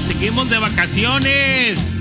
seguimos de vacaciones.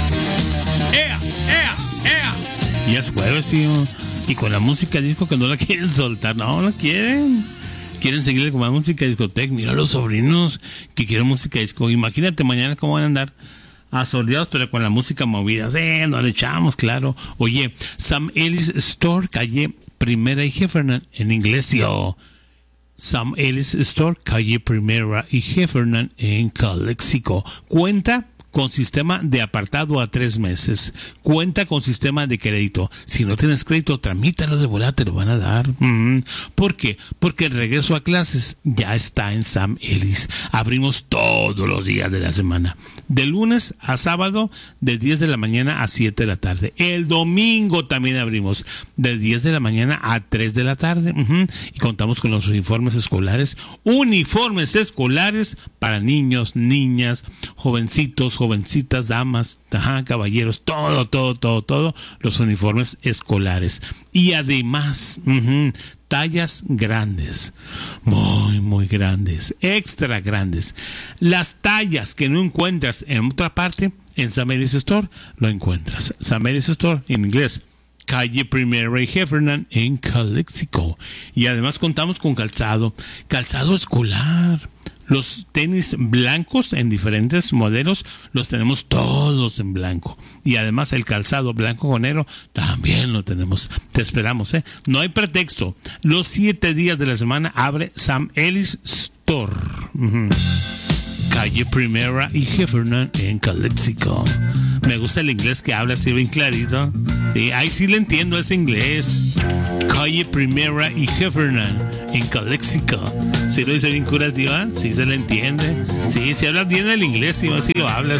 ¡Ea, ea, ea! Y es jueves, tío. Y con la música disco que no la quieren soltar. No la quieren. Quieren seguirle con la música discoteca. Mira los sobrinos que quieren música disco. Imagínate mañana cómo van a andar asordeados, pero con la música movida. No le echamos, claro. Oye, Sam Ellis Store, calle Primera y Heffernan. En inglés, yo. Sam Ellis Store, calle Primera y Heffernan en Calexico. Cuenta con sistema de apartado a 3 meses. Cuenta con sistema de crédito. Si no tienes crédito, tramítalo de volada, te lo van a dar. ¿Por qué? Porque el regreso a clases ya está en Sam Ellis. Abrimos todos los días de la semana. De lunes a sábado, de 10 de la mañana a 7 de la tarde. El domingo también abrimos, de 10 de la mañana a 3 de la tarde. Y contamos con los uniformes escolares. Uniformes escolares para niños, niñas, jovencitos, jovencitas, damas, caballeros, todo, los uniformes escolares. Y además, tallas grandes, muy grandes, extra grandes. Las tallas que no encuentras en otra parte, en Sam Ellis Store, lo encuentras. Sam Ellis Store, en inglés, calle Primera y Heffernan en Calexico. Y además contamos con calzado escolar. Los tenis blancos en diferentes modelos los tenemos todos en blanco. Y además el calzado blanco con negro también lo tenemos. Te esperamos, ¿eh? No hay pretexto. Los 7 días de la semana abre Sam Ellis Store. Calle Primera y Heffernan en Calexico. Me gusta el inglés que habla así bien clarito. Sí, ahí sí le entiendo ese inglés. Calle Primera y Heffernan en Calexico. ¿Sí lo dice bien curativo? ¿Sí se le entiende? Sí, si hablas bien el inglés, sí lo hablas.